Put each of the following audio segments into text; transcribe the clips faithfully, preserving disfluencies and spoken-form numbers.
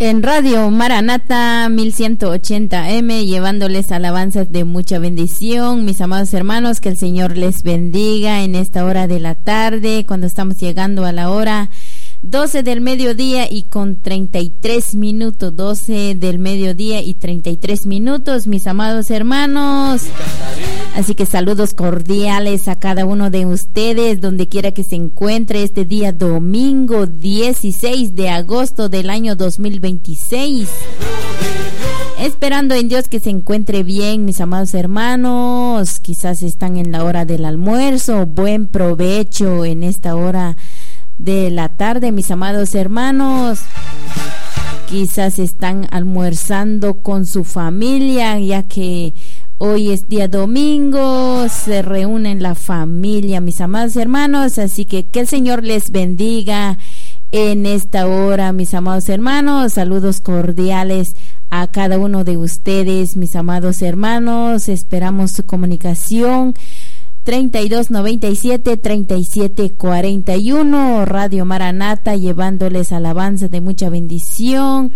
en Radio Maranata mil ciento ochenta eme, llevándoles alabanzas de mucha bendición. Mis amados hermanos, que el Señor les bendiga en esta hora de la tarde, cuando estamos llegando a la hora doce del mediodía y con treinta y tres minutos, doce del mediodía y treinta y tres minutos, mis amados hermanos. Así que saludos cordiales a cada uno de ustedes, donde quiera que se encuentre este día domingo dieciséis de agosto del año dos mil veintiséis. Esperando en Dios que se encuentre bien, mis amados hermanos. Quizás están en la hora del almuerzo. Buen provecho en esta hora de la tarde, mis amados hermanos. Quizás están almorzando con su familia, ya que hoy es día domingo, se reúnen la familia, mis amados hermanos. Así que que el Señor les bendiga en esta hora, mis amados hermanos. Saludos cordiales a cada uno de ustedes, mis amados hermanos. Esperamos su comunicación. treinta y dos noventa y siete, treinta y siete cuarenta y uno, Radio Maranata, llevándoles alabanza de mucha bendición,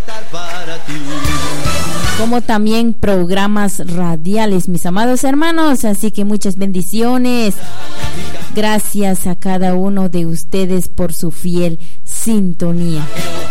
como también programas radiales, mis amados hermanos. Así que muchas bendiciones. Gracias a cada uno de ustedes por su fiel sintonía.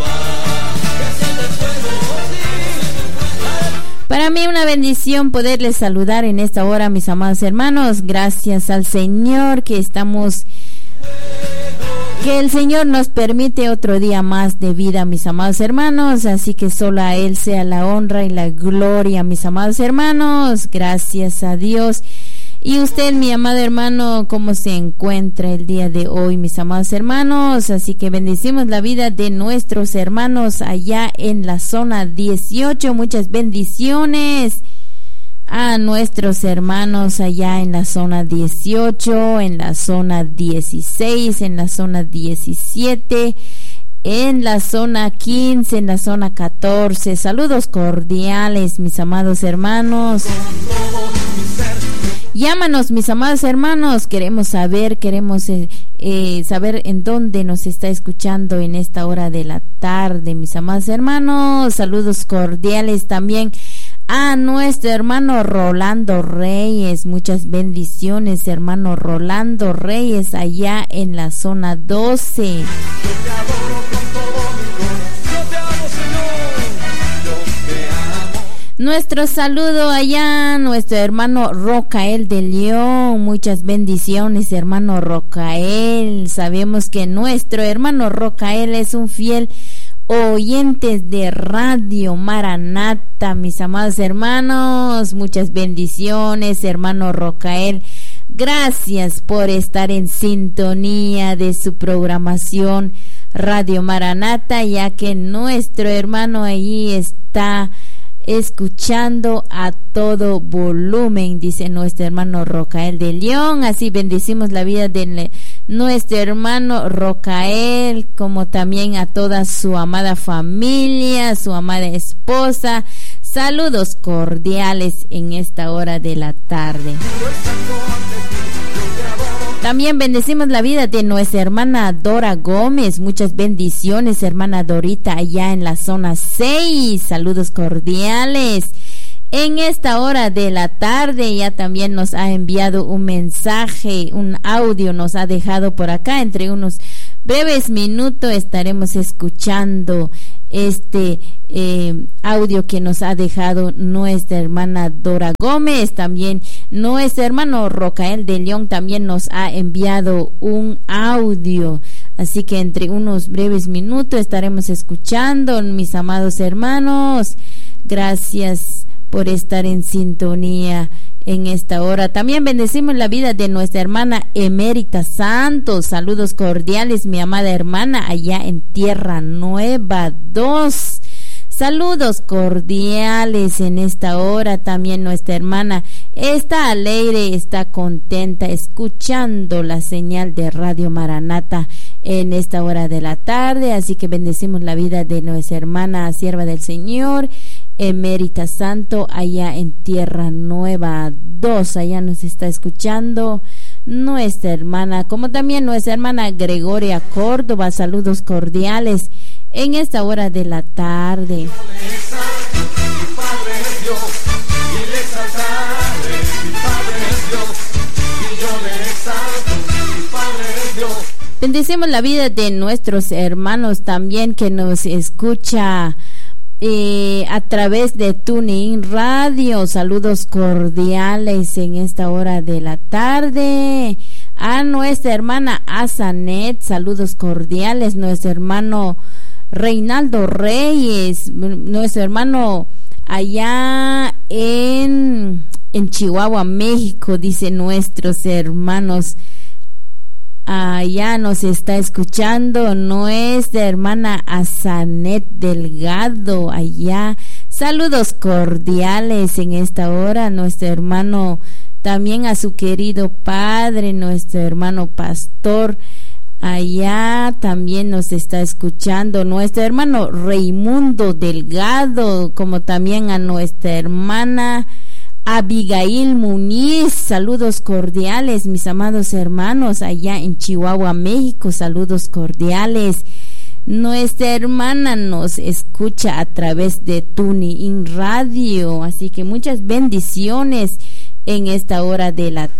Para mí una bendición poderles saludar en esta hora, mis amados hermanos. Gracias al Señor que estamos, que el Señor nos permite otro día más de vida, mis amados hermanos. Así que solo a Él sea la honra y la gloria, mis amados hermanos. Gracias a Dios. Y usted, mi amado hermano, ¿cómo se encuentra el día de hoy, mis amados hermanos? Así que bendecimos la vida de nuestros hermanos allá en la zona dieciocho. Muchas bendiciones a nuestros hermanos allá en la zona dieciocho, en la zona dieciséis, en la zona diecisiete, en la zona quince, en la zona catorce. Saludos cordiales, mis amados hermanos. Llámanos, mis amados hermanos. Queremos saber, queremos eh, eh, saber en dónde nos está escuchando en esta hora de la tarde, mis amados hermanos. Saludos cordiales también a nuestro hermano Rolando Reyes. Muchas bendiciones, hermano Rolando Reyes, allá en la zona doce. Nuestro saludo allá, nuestro hermano Rocael de León. Muchas bendiciones, hermano Rocael. Sabemos que nuestro hermano Rocael es un fiel oyente de Radio Maranata, mis amados hermanos. Muchas bendiciones, hermano Rocael. Gracias por estar en sintonía de su programación Radio Maranata, ya que nuestro hermano allí está escuchando a todo volumen, dice nuestro hermano Rocael de León. Así bendecimos la vida de nuestro hermano Rocael, como también a toda su amada familia, su amada esposa. Saludos cordiales en esta hora de la tarde. También bendecimos la vida de nuestra hermana Dora Gómez. Muchas bendiciones, hermana Dorita, allá en la zona seis. Saludos cordiales. En esta hora de la tarde ya también nos ha enviado un mensaje, un audio nos ha dejado por acá. Entre unos breves minutos estaremos escuchando este eh, audio que nos ha dejado nuestra hermana Dora Gómez. También nuestro hermano Rocael de León también nos ha enviado un audio. Así que entre unos breves minutos estaremos escuchando, mis amados hermanos. Gracias por estar en sintonía en esta hora. También bendecimos la vida de nuestra hermana Emérita Santos. Saludos cordiales, mi amada hermana, allá en Tierra Nueva dos. Saludos cordiales en esta hora. También nuestra hermana está alegre, está contenta escuchando la señal de Radio Maranata en esta hora de la tarde. Así que bendecimos la vida de nuestra hermana sierva del Señor Emérita Santo, allá en Tierra Nueva dos. Allá nos está escuchando nuestra hermana, como también nuestra hermana Gregoria Córdoba. Saludos cordiales en esta hora de la tarde. Bendecimos la vida de nuestros hermanos también que nos escucha eh, a través de TuneIn Radio. Saludos cordiales en esta hora de la tarde. A nuestra hermana Azanet, saludos cordiales. Nuestro hermano Reinaldo Reyes, nuestro hermano allá en, en Chihuahua, México, dice nuestros hermanos. Allá nos está escuchando nuestra hermana Azanet Delgado, allá. Saludos cordiales en esta hora, nuestro hermano, también a su querido padre, nuestro hermano pastor, allá también nos está escuchando nuestro hermano Raimundo Delgado, como también a nuestra hermana Abigail Muniz. Saludos cordiales, mis amados hermanos, allá en Chihuahua, México. Saludos cordiales. Nuestra hermana nos escucha a través de TuneIn Radio, así que muchas bendiciones en esta hora de la